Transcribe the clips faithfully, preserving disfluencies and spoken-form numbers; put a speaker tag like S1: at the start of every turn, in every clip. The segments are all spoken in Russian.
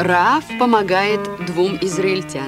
S1: Раав помогает двум израильтянам.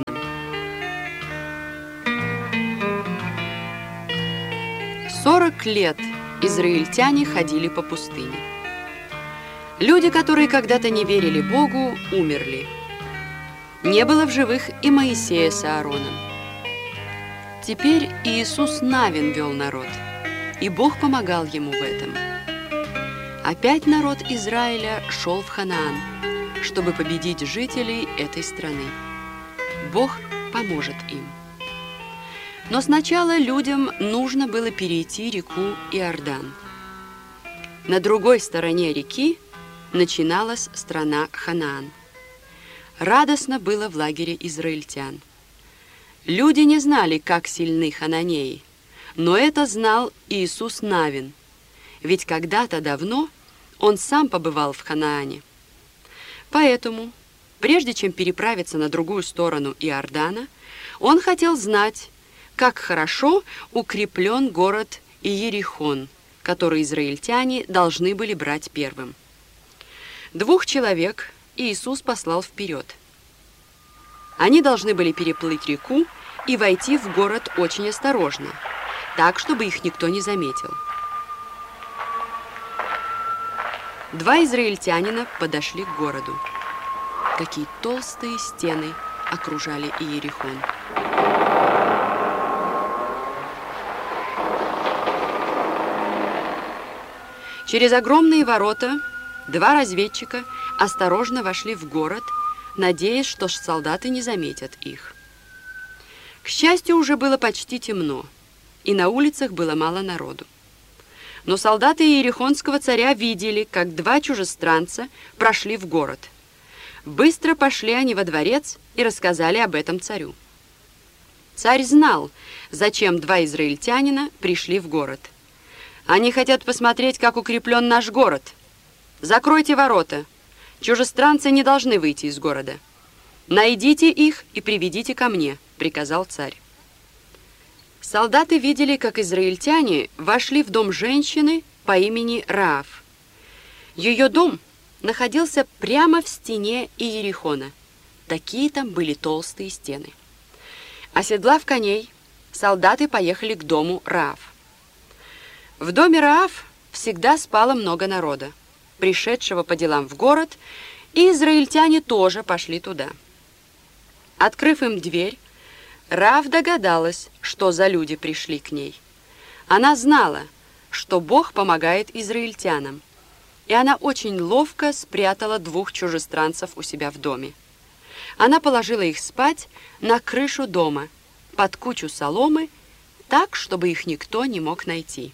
S1: Сорок лет израильтяне ходили по пустыне. Люди, которые когда-то не верили Богу, умерли. Не было в живых и Моисея с Аароном. Теперь Иисус Навин вел народ, и Бог помогал ему в этом. Опять народ Израиля шел в Ханаан, чтобы победить жителей этой страны. Бог поможет им. Но сначала людям нужно было перейти реку Иордан. На другой стороне реки начиналась страна Ханаан. Радостно было в лагере израильтян. Люди не знали, как сильны хананеи, но это знал Иисус Навин, ведь когда-то давно он сам побывал в Ханаане. Поэтому, прежде чем переправиться на другую сторону Иордана, он хотел знать, как хорошо укреплен город Иерихон, который израильтяне должны были брать первым. Двух человек Иисус послал вперед. Они должны были переплыть реку и войти в город очень осторожно, так, чтобы их никто не заметил. Два израильтянина подошли к городу. Какие толстые стены окружали Иерихон. Через огромные ворота два разведчика осторожно вошли в город, надеясь, что солдаты не заметят их. К счастью, уже было почти темно, и на улицах было мало народу. Но солдаты иерихонского царя видели, как два чужестранца прошли в город. Быстро пошли они во дворец и рассказали об этом царю. Царь знал, зачем два израильтянина пришли в город. Они хотят посмотреть, как укреплен наш город. Закройте ворота. Чужестранцы не должны выйти из города. Найдите их и приведите ко мне, приказал царь. Солдаты видели, как израильтяне вошли в дом женщины по имени Раав. Ее дом находился прямо в стене Иерихона. Такие там были толстые стены. Оседлав коней, солдаты поехали к дому Раав. В доме Раав всегда спало много народа, пришедшего по делам в город, и израильтяне тоже пошли туда. Открыв им дверь, Раав догадалась, что за люди пришли к ней. Она знала, что Бог помогает израильтянам, и она очень ловко спрятала двух чужестранцев у себя в доме. Она положила их спать на крышу дома, под кучу соломы, так, чтобы их никто не мог найти.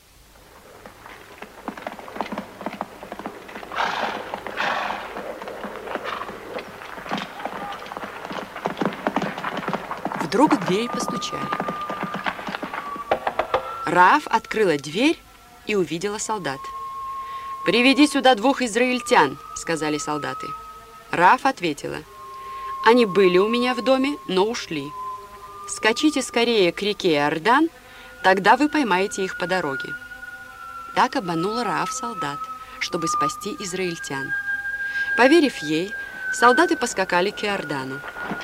S1: Вдруг в дверь постучали. Раав открыла дверь и увидела солдат. «Приведи сюда двух израильтян», — сказали солдаты. Раав ответила: «Они были у меня в доме, но ушли. Скачите скорее к реке Иордан, тогда вы поймаете их по дороге». Так обманула Раав солдат, чтобы спасти израильтян. Поверив ей, солдаты поскакали к Иордану.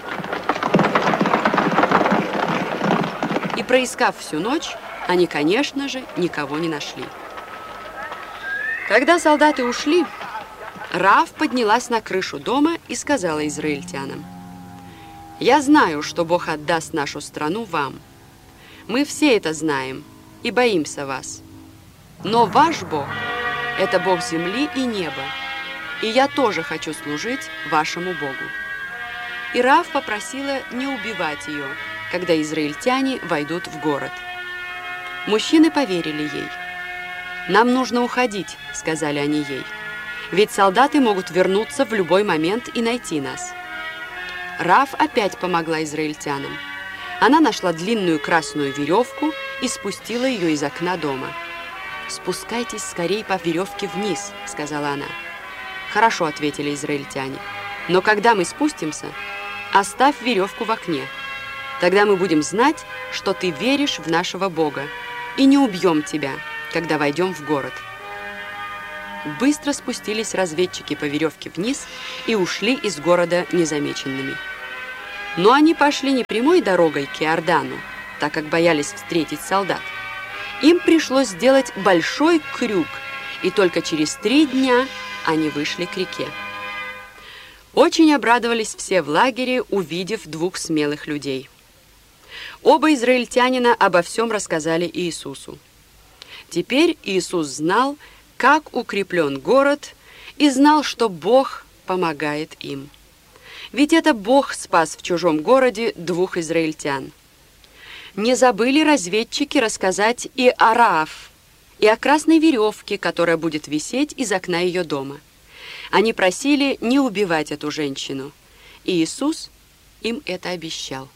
S1: И, проискав всю ночь, они, конечно же, никого не нашли. Когда солдаты ушли, Раав поднялась на крышу дома и сказала израильтянам: «Я знаю, что Бог отдаст нашу страну вам. Мы все это знаем и боимся вас. Но ваш Бог – это Бог земли и неба, и я тоже хочу служить вашему Богу». И Раав попросила не убивать ее, когда израильтяне войдут в город. Мужчины поверили ей. «Нам нужно уходить», — сказали они ей, «ведь солдаты могут вернуться в любой момент и найти нас». Раав опять помогла израильтянам. Она нашла длинную красную веревку и спустила ее из окна дома. «Спускайтесь скорей по веревке вниз», — сказала она. «Хорошо», — ответили израильтяне, «но когда мы спустимся, оставь веревку в окне. Тогда мы будем знать, что ты веришь в нашего Бога, и не убьем тебя, когда войдем в город». быстро спустились разведчики по веревке вниз и ушли из города незамеченными. Но они пошли не прямой дорогой к Иордану, так как боялись встретить солдат. Им пришлось сделать большой крюк, и только через три дня они вышли к реке. Очень обрадовались все в лагере, увидев двух смелых людей. Оба израильтянина обо всем рассказали Иисусу. Теперь Иисус знал, как укреплен город, и знал, что Бог помогает им. Ведь это Бог спас в чужом городе двух израильтян. Не забыли разведчики рассказать и о Раав, и о красной веревке, которая будет висеть из окна ее дома. Они просили не убивать эту женщину, и Иисус им это обещал.